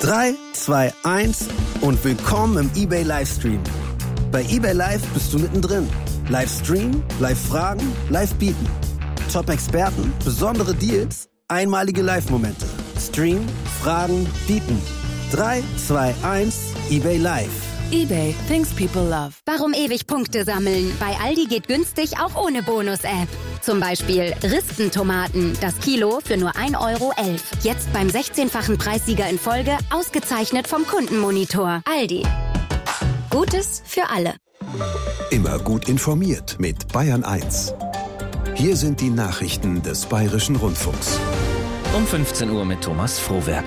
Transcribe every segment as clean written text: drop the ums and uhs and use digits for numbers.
3, 2, 1 und willkommen im eBay Livestream. Bei eBay Live bist du mittendrin. Livestream, Live-Fragen, Live-Bieten. Top-Experten, besondere Deals, einmalige Live-Momente. Stream, Fragen, Bieten. 3, 2, 1, eBay Live. eBay, things people love. Warum ewig Punkte sammeln? Bei Aldi geht günstig auch ohne Bonus-App. Zum Beispiel Ristentomaten, das Kilo für nur 1,11 €. Jetzt beim 16-fachen Preissieger in Folge, ausgezeichnet vom Kundenmonitor. Aldi. Gutes für alle. Immer gut informiert mit Bayern 1. Hier sind die Nachrichten des Bayerischen Rundfunks. Um 15 Uhr mit Thomas Frohwerk.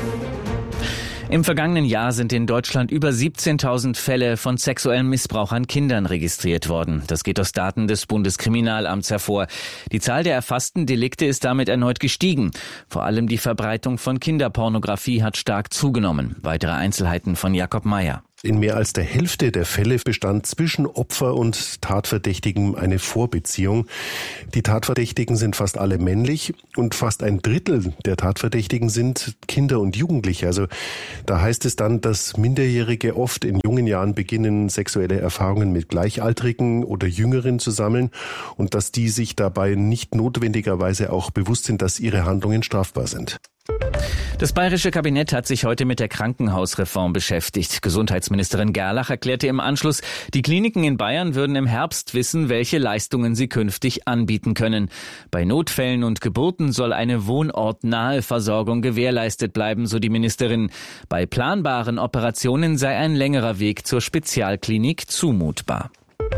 Im vergangenen Jahr sind in Deutschland über 17.000 Fälle von sexuellem Missbrauch an Kindern registriert worden. Das geht aus Daten des Bundeskriminalamts hervor. Die Zahl der erfassten Delikte ist damit erneut gestiegen. Vor allem die Verbreitung von Kinderpornografie hat stark zugenommen. Weitere Einzelheiten von Jakob Meyer. In mehr als der Hälfte der Fälle bestand zwischen Opfer und Tatverdächtigen eine Vorbeziehung. Die Tatverdächtigen sind fast alle männlich und fast ein Drittel der Tatverdächtigen sind Kinder und Jugendliche. Also da heißt es dann, dass Minderjährige oft in jungen Jahren beginnen, sexuelle Erfahrungen mit Gleichaltrigen oder Jüngeren zu sammeln und dass die sich dabei nicht notwendigerweise auch bewusst sind, dass ihre Handlungen strafbar sind. Das bayerische Kabinett hat sich heute mit der Krankenhausreform beschäftigt. Gesundheitsministerin Gerlach erklärte im Anschluss, die Kliniken in Bayern würden im Herbst wissen, welche Leistungen sie künftig anbieten können. Bei Notfällen und Geburten soll eine wohnortnahe Versorgung gewährleistet bleiben, so die Ministerin. Bei planbaren Operationen sei ein längerer Weg zur Spezialklinik zumutbar.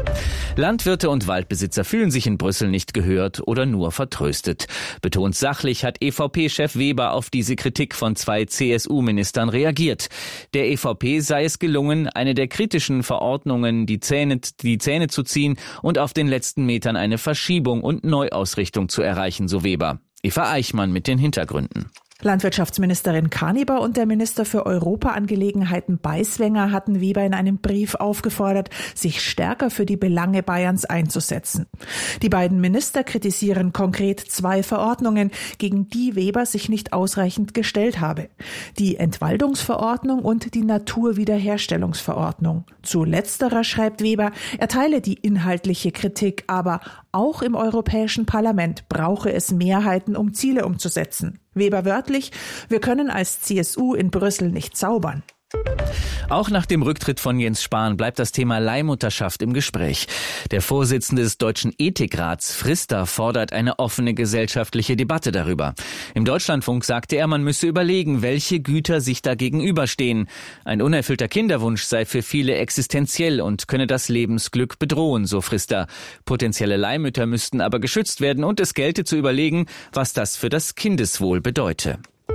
Landwirte und Waldbesitzer fühlen sich in Brüssel nicht gehört oder nur vertröstet. Betont sachlich hat EVP-Chef Weber auf diese Kritik von 2 CSU-Ministern reagiert. Der EVP sei es gelungen, eine der kritischen Verordnungen die Zähne zu ziehen und auf den letzten Metern eine Verschiebung und Neuausrichtung zu erreichen, so Weber. Eva Eichmann mit den Hintergründen. Landwirtschaftsministerin Kaniber und der Minister für Europaangelegenheiten Beiswenger hatten Weber in einem Brief aufgefordert, sich stärker für die Belange Bayerns einzusetzen. Die beiden Minister kritisieren konkret 2 Verordnungen, gegen die Weber sich nicht ausreichend gestellt habe. Die Entwaldungsverordnung und die Naturwiederherstellungsverordnung. Zu letzterer schreibt Weber, er teile die inhaltliche Kritik, aber auch im Europäischen Parlament brauche es Mehrheiten, um Ziele umzusetzen. Weber wörtlich, wir können als CSU in Brüssel nicht zaubern. Auch nach dem Rücktritt von Jens Spahn bleibt das Thema Leihmutterschaft im Gespräch. Der Vorsitzende des Deutschen Ethikrats, Frister, fordert eine offene gesellschaftliche Debatte darüber. Im Deutschlandfunk sagte er, man müsse überlegen, welche Güter sich da gegenüberstehen. Ein unerfüllter Kinderwunsch sei für viele existenziell und könne das Lebensglück bedrohen, so Frister. Potenzielle Leihmütter müssten aber geschützt werden und es gelte zu überlegen, was das für das Kindeswohl bedeute.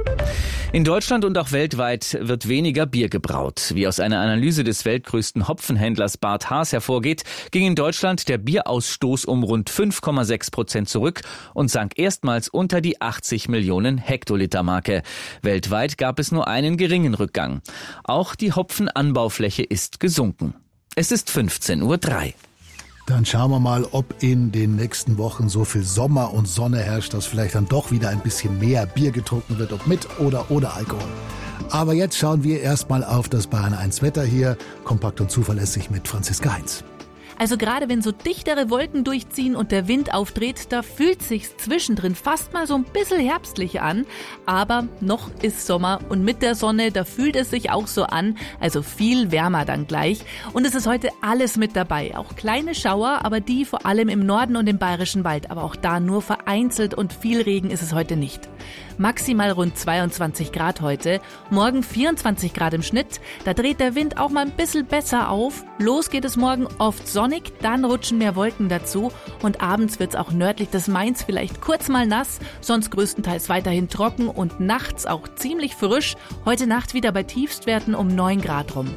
In Deutschland und auch weltweit wird weniger Bier gebraut. Wie aus einer Analyse des weltgrößten Hopfenhändlers Bart Haas hervorgeht, ging in Deutschland der Bierausstoß um rund 5,6% zurück und sank erstmals unter die 80 Millionen Hektoliter-Marke. Weltweit gab es nur einen geringen Rückgang. Auch die Hopfenanbaufläche ist gesunken. Es ist 15:03 Uhr. Dann schauen wir mal, ob in den nächsten Wochen so viel Sommer und Sonne herrscht, dass vielleicht dann doch wieder ein bisschen mehr Bier getrunken wird, ob mit oder ohne Alkohol. Aber jetzt schauen wir erstmal auf das Bayern 1 Wetter hier, kompakt und zuverlässig mit Franziska Heinz. Also gerade wenn so dichtere Wolken durchziehen und der Wind aufdreht, da fühlt sich's zwischendrin fast mal so ein bisschen herbstlich an. Aber noch ist Sommer und mit der Sonne, da fühlt es sich auch so an, also viel wärmer dann gleich. Und es ist heute alles mit dabei, auch kleine Schauer, aber die vor allem im Norden und im Bayerischen Wald. Aber auch da nur vereinzelt und viel Regen ist es heute nicht. Maximal rund 22 Grad heute, morgen 24 Grad im Schnitt. Da dreht der Wind auch mal ein bisschen besser auf. Los geht es morgen oft sonnig, dann rutschen mehr Wolken dazu und abends wird's auch nördlich des Mains vielleicht kurz mal nass, sonst größtenteils weiterhin trocken und nachts auch ziemlich frisch. Heute Nacht wieder bei Tiefstwerten um 9 Grad rum.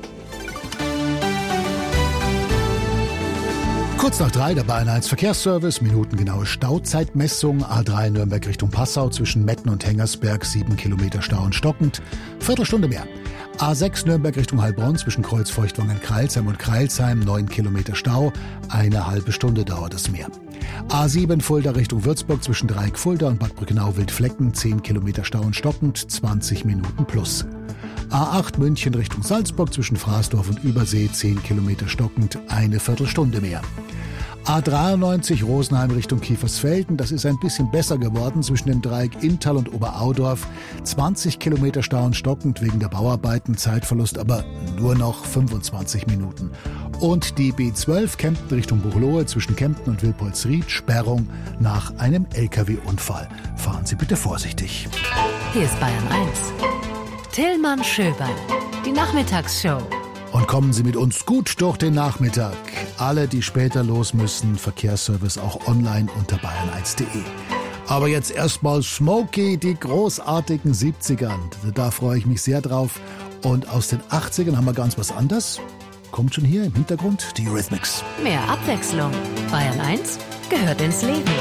Kurz nach 3 der Bayern 1 Verkehrsservice, minutengenaue Stauzeitmessung, A3 Nürnberg Richtung Passau zwischen Metten und Hengersberg, 7 Kilometer Stau und stockend, Viertelstunde mehr. A6 Nürnberg Richtung Heilbronn zwischen Kreuzfeuchtwangen-Kreilsheim und Kreilsheim, 9 Kilometer Stau, eine halbe Stunde dauert es mehr. A7 Fulda Richtung Würzburg zwischen Dreieck Fulda und Bad Brückenau Wildflecken, 10 Kilometer Stau und stockend, 20 Minuten plus. A8 München Richtung Salzburg zwischen Fraßdorf und Übersee 10 Kilometer stockend, eine Viertelstunde mehr. A93 Rosenheim Richtung Kiefersfelden, das ist ein bisschen besser geworden zwischen dem Dreieck Inntal und Oberaudorf. 20 Kilometer Stau und stockend wegen der Bauarbeiten, Zeitverlust aber nur noch 25 Minuten. Und die B12 Kempten Richtung Buchloe zwischen Kempten und Wilpolsried, Sperrung nach einem LKW-Unfall. Fahren Sie bitte vorsichtig. Hier ist Bayern 1. Tillmann Schöberl, die Nachmittagsshow. Und kommen Sie mit uns gut durch den Nachmittag. Alle, die später los müssen, Verkehrsservice auch online unter bayern1.de. Aber jetzt erstmal Smokey, die großartigen 70ern. Da freue ich mich sehr drauf. Und aus den 80ern haben wir ganz was anderes. Kommt schon hier im Hintergrund die Eurythmics. Mehr Abwechslung. Bayern 1 gehört ins Leben.